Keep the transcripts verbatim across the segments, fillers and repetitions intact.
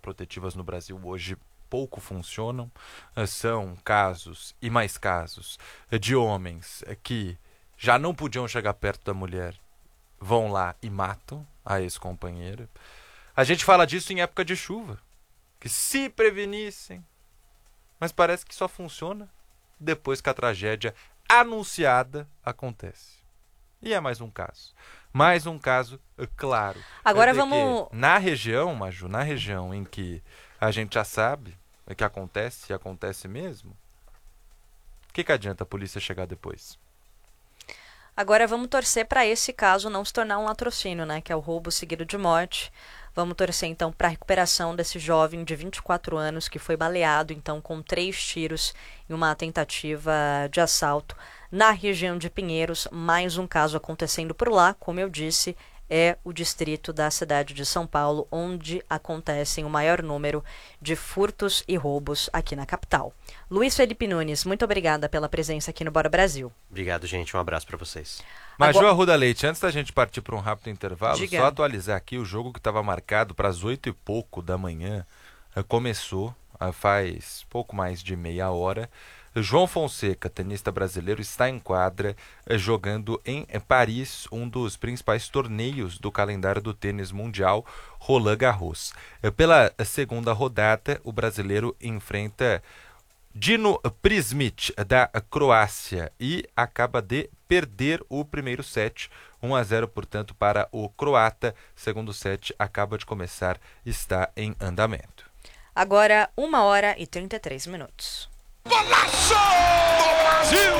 protetivas no Brasil hoje pouco funcionam. São casos e mais casos de homens que já não podiam chegar perto da mulher, vão lá e matam a ex-companheira. A gente fala disso em época de chuva, que se prevenissem, mas parece que só funciona depois que a tragédia anunciada acontece. E é mais um caso. Mais um caso, claro. Agora é vamos... Na região, Maju, na região em que a gente já sabe que acontece, e acontece mesmo, o que, que adianta a polícia chegar depois? Agora vamos torcer para esse caso não se tornar um latrocínio, né? Que é o roubo seguido de morte. Vamos torcer, então, para a recuperação desse jovem de vinte e quatro anos que foi baleado, então, com três tiros em uma tentativa de assalto na região de Pinheiros. Mais um caso acontecendo por lá, como eu disse, é o distrito da cidade de São Paulo, onde acontecem o maior número de furtos e roubos aqui na capital. Luiz Felipe Nunes, muito obrigada pela presença aqui no Bora Brasil. Obrigado, gente. Um abraço para vocês. Maju Agora... Arruda Leite, antes da gente partir para um rápido intervalo, Diga. só atualizar aqui o jogo que estava marcado para as oito e pouco da manhã. Começou faz pouco mais de meia hora. João Fonseca, tenista brasileiro, está em quadra jogando em Paris, um dos principais torneios do calendário do tênis mundial, Roland Garros. Pela segunda rodada, o brasileiro enfrenta Dino Prismic, da Croácia, e acaba de perder o primeiro set, um a zero, portanto, para o croata. Segundo set acaba de começar, está em andamento. Agora, uma hora e trinta e três minutos. Golaço do Brasil!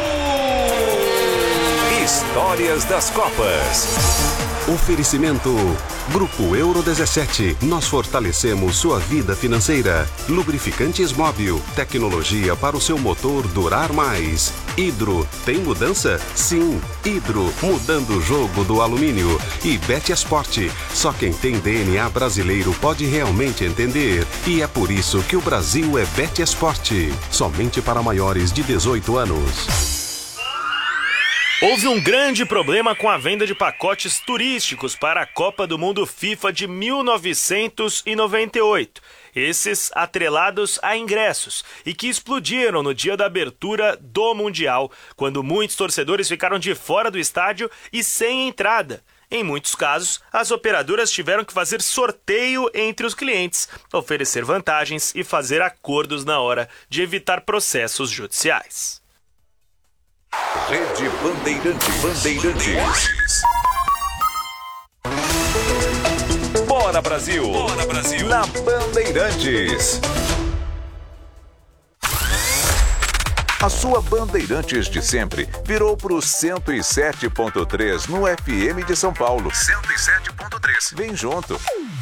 Histórias das Copas. Oferecimento Grupo Euro dezessete. Nós fortalecemos sua vida financeira. Lubrificantes Móbil. Tecnologia para o seu motor durar mais. Hidro. Tem mudança? Sim. Hidro. Mudando o jogo do alumínio. E Betesport. Só quem tem D N A brasileiro pode realmente entender. E é por isso que o Brasil é Betesport. Somente para maiores de dezoito anos. Houve um grande problema com a venda de pacotes turísticos para a Copa do Mundo FIFA de mil novecentos e noventa e oito. Esses atrelados a ingressos e que explodiram no dia da abertura do Mundial, quando muitos torcedores ficaram de fora do estádio e sem entrada. Em muitos casos, as operadoras tiveram que fazer sorteio entre os clientes, oferecer vantagens e fazer acordos na hora de evitar processos judiciais. Rede Bandeirantes. Bandeirantes. Bora Brasil. Bora Brasil. Na Bandeirantes. A sua Bandeirantes de sempre virou pro cento e sete ponto três no F M de São Paulo. cento e sete ponto três. Vem junto.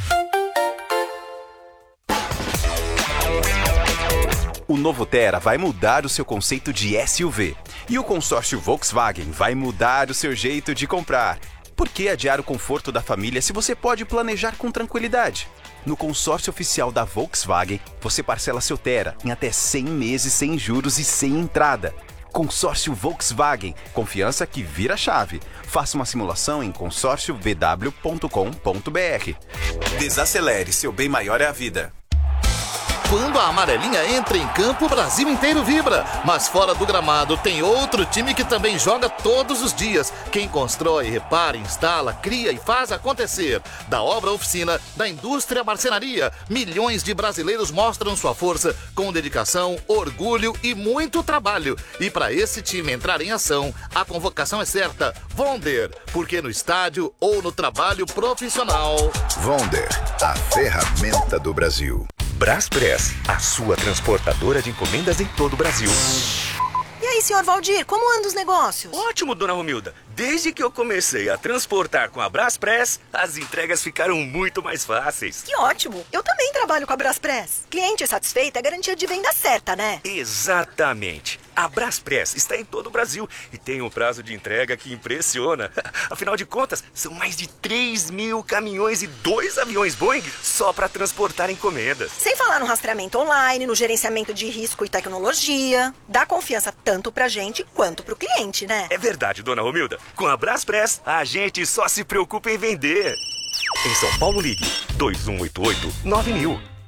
O novo Tera vai mudar o seu conceito de S U V. E o consórcio Volkswagen vai mudar o seu jeito de comprar. Por que adiar o conforto da família se você pode planejar com tranquilidade? No consórcio oficial da Volkswagen, você parcela seu Tera em até cem meses sem juros e sem entrada. Consórcio Volkswagen, confiança que vira chave. Faça uma simulação em consórcio v w ponto com ponto b r. Desacelere, seu bem maior é a vida. Quando a amarelinha entra em campo, o Brasil inteiro vibra. Mas fora do gramado tem outro time que também joga todos os dias. Quem constrói, repara, instala, cria e faz acontecer. Da obra à oficina, da indústria à marcenaria, milhões de brasileiros mostram sua força com dedicação, orgulho e muito trabalho. E para esse time entrar em ação, a convocação é certa. Vonder, porque no estádio ou no trabalho profissional. Vonder, a ferramenta do Brasil. Braspress, a sua transportadora de encomendas em todo o Brasil. E aí, senhor Valdir, como andam os negócios? Ótimo, dona Romilda. Desde que eu comecei a transportar com a Braspress, as entregas ficaram muito mais fáceis. Que ótimo! Eu também trabalho com a Braspress. Cliente satisfeito é garantia de venda certa, né? Exatamente. A Braspress está em todo o Brasil e tem um prazo de entrega que impressiona. Afinal de contas, são mais de três mil caminhões e dois aviões Boeing só para transportar encomendas. Sem falar no rastreamento online, no gerenciamento de risco e tecnologia. Dá confiança tanto pra gente quanto pro cliente, né? É verdade, dona Romilda. Com a Braspress, a gente só se preocupa em vender. Em São Paulo, ligue dois um oito oito nove mil.